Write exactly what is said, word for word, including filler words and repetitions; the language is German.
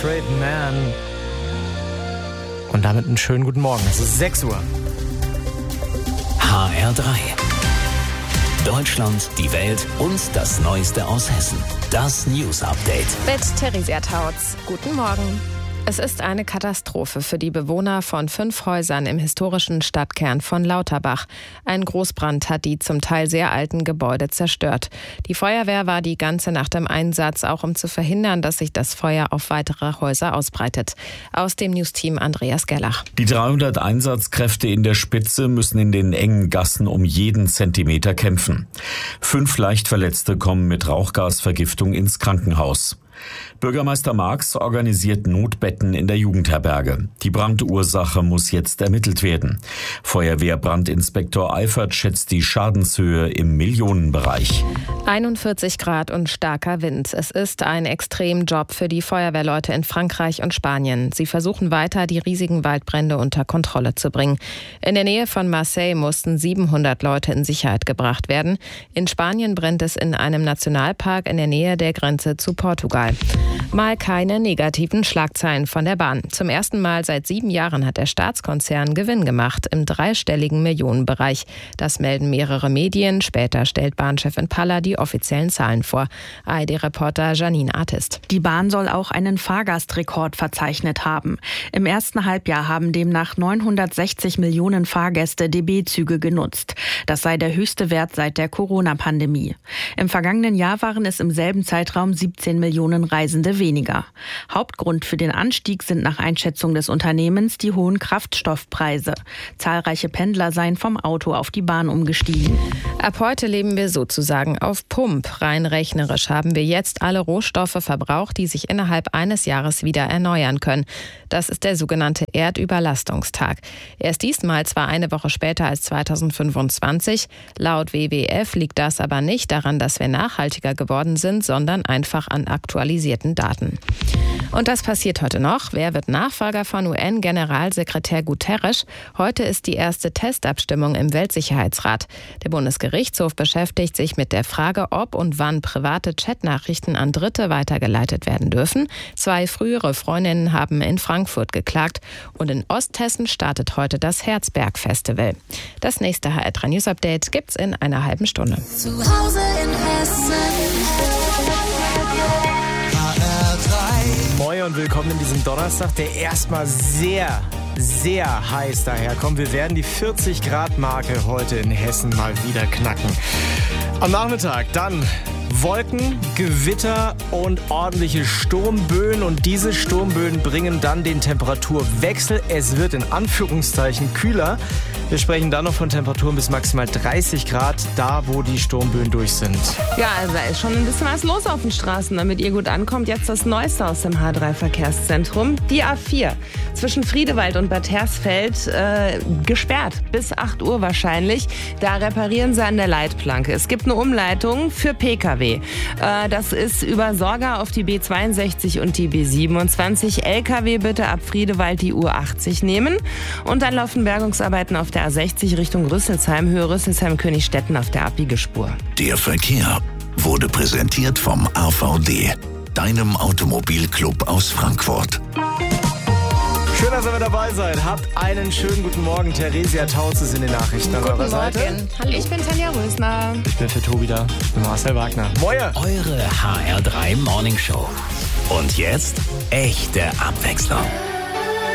Straight Man. Und damit einen schönen guten Morgen. Es ist sechs Uhr. H R drei. Deutschland, die Welt und das Neueste aus Hessen. Das News Update. Mit Theresia Tautz. Guten Morgen. Es ist eine Katastrophe für die Bewohner von fünf Häusern im historischen Stadtkern von Lauterbach. Ein Großbrand hat die zum Teil sehr alten Gebäude zerstört. Die Feuerwehr war die ganze Nacht im Einsatz, auch um zu verhindern, dass sich das Feuer auf weitere Häuser ausbreitet. Aus dem Newsteam Andreas Gerlach. Die dreihundert Einsatzkräfte in der Spitze müssen in den engen Gassen um jeden Zentimeter kämpfen. Fünf Leichtverletzte kommen mit Rauchgasvergiftung ins Krankenhaus. Bürgermeister Marx organisiert Notbetten in der Jugendherberge. Die Brandursache muss jetzt ermittelt werden. Feuerwehrbrandinspektor Eifert schätzt die Schadenshöhe im Millionenbereich. einundvierzig Grad und starker Wind. Es ist ein Extremjob für die Feuerwehrleute in Frankreich und Spanien. Sie versuchen weiter, die riesigen Waldbrände unter Kontrolle zu bringen. In der Nähe von Marseille mussten siebenhundert Leute in Sicherheit gebracht werden. In Spanien brennt es in einem Nationalpark in der Nähe der Grenze zu Portugal. Mal keine negativen Schlagzeilen von der Bahn. Zum ersten Mal seit sieben Jahren hat der Staatskonzern Gewinn gemacht im dreistelligen Millionenbereich. Das melden mehrere Medien. Später stellt Bahnchefin Paller die offiziellen Zahlen vor. A R D-Reporter Janine Artist. Die Bahn soll auch einen Fahrgastrekord verzeichnet haben. Im ersten Halbjahr haben demnach neunhundertsechzig Millionen Fahrgäste D B-Züge genutzt. Das sei der höchste Wert seit der Corona-Pandemie. Im vergangenen Jahr waren es im selben Zeitraum siebzehn Millionen Reisende weniger. Hauptgrund für den Anstieg sind nach Einschätzung des Unternehmens die hohen Kraftstoffpreise. Zahlreiche Pendler seien vom Auto auf die Bahn umgestiegen. Ab heute leben wir sozusagen auf Pump. Rein rechnerisch haben wir jetzt alle Rohstoffe verbraucht, die sich innerhalb eines Jahres wieder erneuern können. Das ist der sogenannte Erdüberlastungstag. Er ist diesmal zwar eine Woche später als zweitausendfünfundzwanzig. Laut W W F liegt das aber nicht daran, dass wir nachhaltiger geworden sind, sondern einfach an aktualisierten Daten. Und das passiert heute noch. Wer wird Nachfolger von U N-Generalsekretär Guterres? Heute ist die erste Testabstimmung im Weltsicherheitsrat. Der Bundesgerichtshof beschäftigt sich mit der Frage, ob und wann private Chatnachrichten an Dritte weitergeleitet werden dürfen. Zwei frühere Freundinnen haben in Frankfurt geklagt. Und in Osthessen startet heute das Herzberg-Festival. Das nächste H R drei News Update gibt's in einer halben Stunde. Zu Hause in Hessen. Moin und willkommen in diesem Donnerstag, der erstmal sehr, sehr heiß daherkommt. Wir werden die vierzig Grad Marke heute in Hessen mal wieder knacken. Am Nachmittag dann Wolken, Gewitter und ordentliche Sturmböen. Und diese Sturmböen bringen dann den Temperaturwechsel. Es wird in Anführungszeichen kühler. Wir sprechen dann noch von Temperaturen bis maximal dreißig Grad, da wo die Sturmböen durch sind. Ja, also da ist schon ein bisschen was los auf den Straßen, damit ihr gut ankommt. Jetzt das Neueste aus dem H drei Verkehrszentrum. Die A vier zwischen Friedewald und Bad Hersfeld äh, gesperrt bis acht Uhr wahrscheinlich. Da reparieren sie an der Leitplanke. Es gibt eine Umleitung für Pkw. Äh, das ist über Sorga auf die B zweiundsechzig und die B siebenundzwanzig. L K W bitte ab Friedewald die U achtzig nehmen. Und dann laufen Bergungsarbeiten auf der A sechzig Richtung Rüsselsheim, Höhe Rüsselsheim-Königstetten auf der Abbiegespur. Der Verkehr wurde präsentiert vom A V D, deinem Automobilclub aus Frankfurt. Schön, dass ihr mit dabei seid. Habt einen schönen guten Morgen. Theresia Tautz ist in den Nachrichten an eurer Seite. Morgen. Hallo, ich bin Tanja Rösner. Ich bin für Tobi da. Ich bin Marcel Wagner. Moin. Eure H R drei Morning Show. Und jetzt echte Abwechslung.